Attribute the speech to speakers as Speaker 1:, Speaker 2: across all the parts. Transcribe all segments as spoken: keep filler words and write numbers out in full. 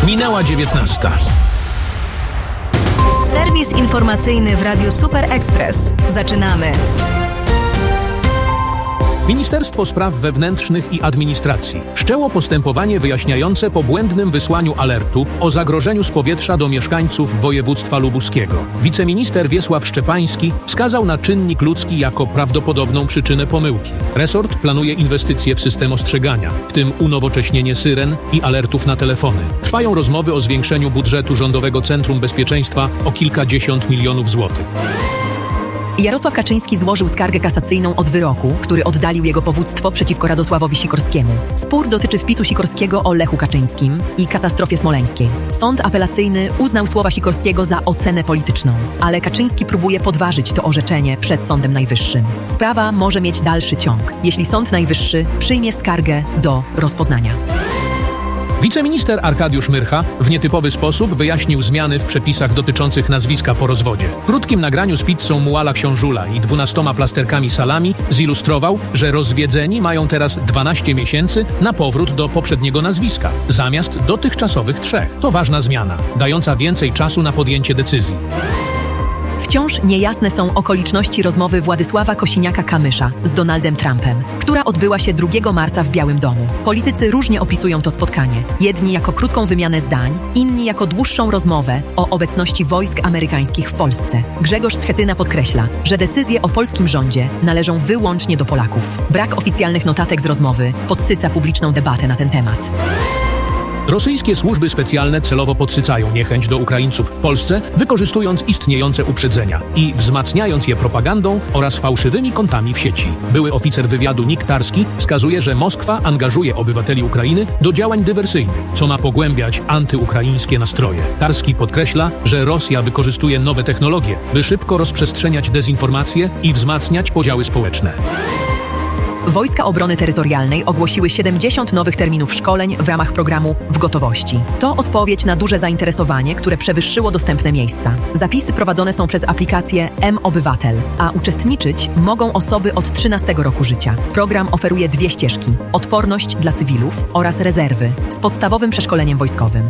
Speaker 1: Minęła dziewiętnasta.
Speaker 2: Serwis informacyjny w Radiu Super Express. Zaczynamy.
Speaker 1: Ministerstwo Spraw Wewnętrznych i Administracji wszczęło postępowanie wyjaśniające po błędnym wysłaniu alertu o zagrożeniu z powietrza do mieszkańców województwa lubuskiego. Wiceminister Wiesław Szczepański wskazał na czynnik ludzki jako prawdopodobną przyczynę pomyłki. Resort planuje inwestycje w system ostrzegania, w tym unowocześnienie syren i alertów na telefony. Trwają rozmowy o zwiększeniu budżetu Rządowego Centrum Bezpieczeństwa o kilkadziesiąt milionów złotych.
Speaker 3: Jarosław Kaczyński złożył skargę kasacyjną od wyroku, który oddalił jego powództwo przeciwko Radosławowi Sikorskiemu. Spór dotyczy wpisu Sikorskiego o Lechu Kaczyńskim i katastrofie smoleńskiej. Sąd apelacyjny uznał słowa Sikorskiego za ocenę polityczną, ale Kaczyński próbuje podważyć to orzeczenie przed Sądem Najwyższym. Sprawa może mieć dalszy ciąg, jeśli Sąd Najwyższy przyjmie skargę do rozpoznania.
Speaker 1: Wiceminister Arkadiusz Myrcha w nietypowy sposób wyjaśnił zmiany w przepisach dotyczących nazwiska po rozwodzie. W krótkim nagraniu z pizzą Muala Książula i dwunastoma plasterkami salami zilustrował, że rozwiedzeni mają teraz dwanaście miesięcy na powrót do poprzedniego nazwiska, zamiast dotychczasowych trzech. To ważna zmiana, dająca więcej czasu na podjęcie decyzji.
Speaker 3: Wciąż niejasne są okoliczności rozmowy Władysława Kosiniaka-Kamysza z Donaldem Trumpem, która odbyła się drugiego marca w Białym Domu. Politycy różnie opisują to spotkanie. Jedni jako krótką wymianę zdań, inni jako dłuższą rozmowę o obecności wojsk amerykańskich w Polsce. Grzegorz Schetyna podkreśla, że decyzje o polskim rządzie należą wyłącznie do Polaków. Brak oficjalnych notatek z rozmowy podsyca publiczną debatę na ten temat.
Speaker 1: Rosyjskie służby specjalne celowo podsycają niechęć do Ukraińców w Polsce, wykorzystując istniejące uprzedzenia i wzmacniając je propagandą oraz fałszywymi kontami w sieci. Były oficer wywiadu Nick Tarski wskazuje, że Moskwa angażuje obywateli Ukrainy do działań dywersyjnych, co ma pogłębiać antyukraińskie nastroje. Tarski podkreśla, że Rosja wykorzystuje nowe technologie, by szybko rozprzestrzeniać dezinformację i wzmacniać podziały społeczne.
Speaker 3: Wojska Obrony Terytorialnej ogłosiły siedemdziesiąt nowych terminów szkoleń w ramach programu W Gotowości. To odpowiedź na duże zainteresowanie, które przewyższyło dostępne miejsca. Zapisy prowadzone są przez aplikację M-Obywatel, a uczestniczyć mogą osoby od trzynastego roku życia. Program oferuje dwie ścieżki: odporność dla cywilów oraz rezerwy z podstawowym przeszkoleniem wojskowym.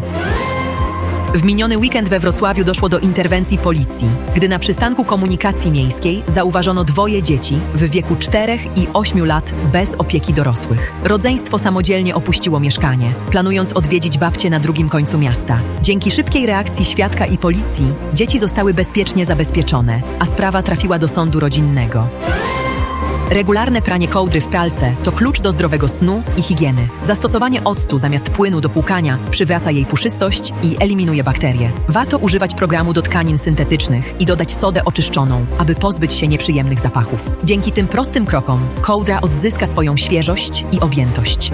Speaker 3: W miniony weekend we Wrocławiu doszło do interwencji policji, gdy na przystanku komunikacji miejskiej zauważono dwoje dzieci w wieku czterech i ośmiu lat bez opieki dorosłych. Rodzeństwo samodzielnie opuściło mieszkanie, planując odwiedzić babcię na drugim końcu miasta. Dzięki szybkiej reakcji świadka i policji dzieci zostały bezpiecznie zabezpieczone, a sprawa trafiła do sądu rodzinnego. Regularne pranie kołdry w pralce to klucz do zdrowego snu i higieny. Zastosowanie octu zamiast płynu do płukania przywraca jej puszystość i eliminuje bakterie. Warto używać programu do tkanin syntetycznych i dodać sodę oczyszczoną, aby pozbyć się nieprzyjemnych zapachów. Dzięki tym prostym krokom kołdra odzyska swoją świeżość i objętość.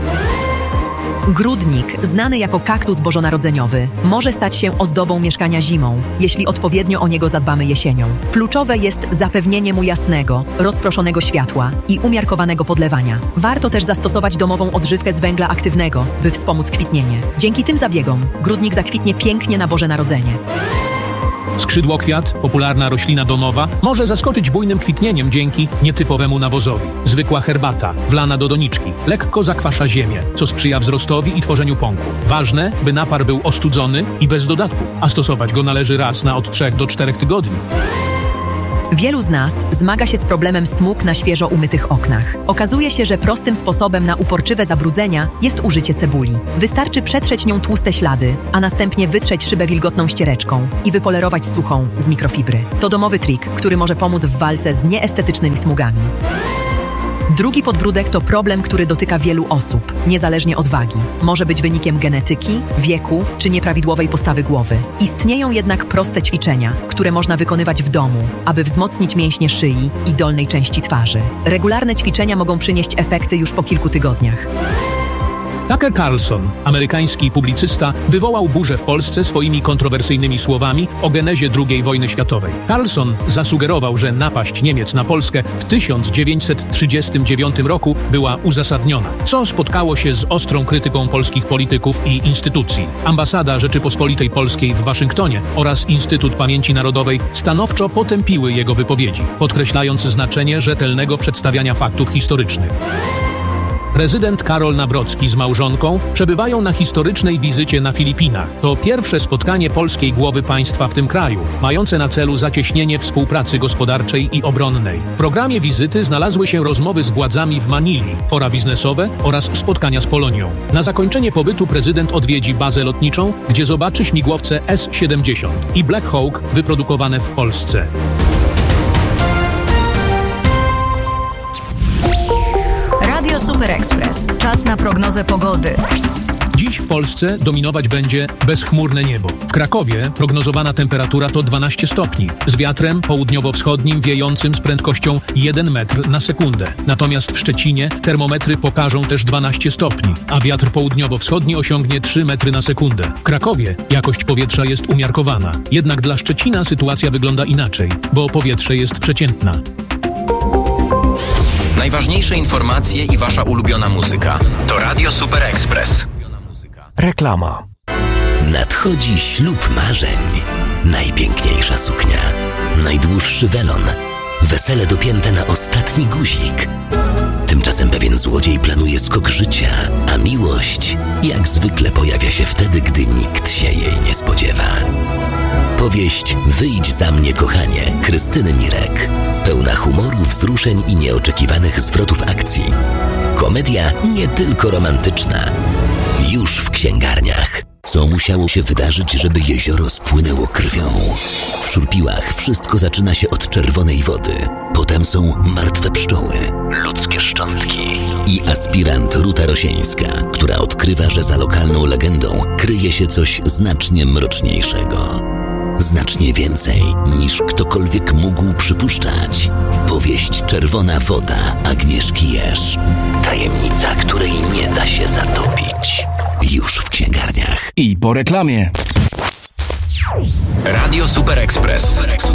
Speaker 3: Grudnik, znany jako kaktus bożonarodzeniowy, może stać się ozdobą mieszkania zimą, jeśli odpowiednio o niego zadbamy jesienią. Kluczowe jest zapewnienie mu jasnego, rozproszonego światła i umiarkowanego podlewania. Warto też zastosować domową odżywkę z węgla aktywnego, by wspomóc kwitnienie. Dzięki tym zabiegom grudnik zakwitnie pięknie na Boże Narodzenie.
Speaker 1: Skrzydłokwiat, popularna roślina domowa, może zaskoczyć bujnym kwitnieniem dzięki nietypowemu nawozowi. Zwykła herbata, wlana do doniczki, lekko zakwasza ziemię, co sprzyja wzrostowi i tworzeniu pąków. Ważne, by napar był ostudzony i bez dodatków, a stosować go należy raz na od trzech do czterech tygodni.
Speaker 3: Wielu z nas zmaga się z problemem smug na świeżo umytych oknach. Okazuje się, że prostym sposobem na uporczywe zabrudzenia jest użycie cebuli. Wystarczy przetrzeć nią tłuste ślady, a następnie wytrzeć szybę wilgotną ściereczką i wypolerować suchą z mikrofibry. To domowy trik, który może pomóc w walce z nieestetycznymi smugami. Drugi podbródek to problem, który dotyka wielu osób, niezależnie od wagi. Może być wynikiem genetyki, wieku czy nieprawidłowej postawy głowy. Istnieją jednak proste ćwiczenia, które można wykonywać w domu, aby wzmocnić mięśnie szyi i dolnej części twarzy. Regularne ćwiczenia mogą przynieść efekty już po kilku tygodniach.
Speaker 1: Tucker Carlson, amerykański publicysta, wywołał burzę w Polsce swoimi kontrowersyjnymi słowami o genezie drugiej wojny światowej. Carlson zasugerował, że napaść Niemiec na Polskę w tysiąc dziewięćset trzydziestym dziewiątym roku była uzasadniona, co spotkało się z ostrą krytyką polskich polityków i instytucji. Ambasada Rzeczypospolitej Polskiej w Waszyngtonie oraz Instytut Pamięci Narodowej stanowczo potępiły jego wypowiedzi, podkreślając znaczenie rzetelnego przedstawiania faktów historycznych. Prezydent Karol Nawrocki z małżonką przebywają na historycznej wizycie na Filipinach. To pierwsze spotkanie polskiej głowy państwa w tym kraju, mające na celu zacieśnienie współpracy gospodarczej i obronnej. W programie wizyty znalazły się rozmowy z władzami w Manili, fora biznesowe oraz spotkania z Polonią. Na zakończenie pobytu prezydent odwiedzi bazę lotniczą, gdzie zobaczy śmigłowce S siedemdziesiąt i Black Hawk wyprodukowane w Polsce.
Speaker 2: Radio Super Express. Czas na prognozę pogody.
Speaker 1: Dziś w Polsce dominować będzie bezchmurne niebo. W Krakowie prognozowana temperatura to dwanaście stopni, z wiatrem południowo-wschodnim wiejącym z prędkością jeden metr na sekundę. Natomiast w Szczecinie termometry pokażą też dwanaście stopni, a wiatr południowo-wschodni osiągnie trzy metry na sekundę. W Krakowie jakość powietrza jest umiarkowana. Jednak dla Szczecina sytuacja wygląda inaczej, bo powietrze jest przeciętna.
Speaker 4: Najważniejsze informacje i wasza ulubiona muzyka to Radio Super Express.
Speaker 5: Reklama.
Speaker 6: Nadchodzi ślub marzeń. Najpiękniejsza suknia. Najdłuższy welon. Wesele dopięte na ostatni guzik. Tymczasem pewien złodziej planuje skok życia, a miłość jak zwykle pojawia się wtedy, gdy nikt się jej nie spodziewa. Powieść Wyjdź za mnie, kochanie, Krystyny Mirek. Pełna humoru, wzruszeń i nieoczekiwanych zwrotów akcji. Komedia nie tylko romantyczna. Już w księgarniach. Co musiało się wydarzyć, żeby jezioro spłynęło krwią? W Szurpiłach wszystko zaczyna się od czerwonej wody. Potem są martwe pszczoły, ludzkie szczątki i aspirant Ruta Rosieńska, która odkrywa, że za lokalną legendą kryje się coś znacznie mroczniejszego. Znacznie więcej niż ktokolwiek mógł przypuszczać. Powieść Czerwona woda Agnieszki Jerz. Tajemnica, której nie da się zatopić. Już w księgarniach.
Speaker 5: I po reklamie.
Speaker 4: Radio Super Express.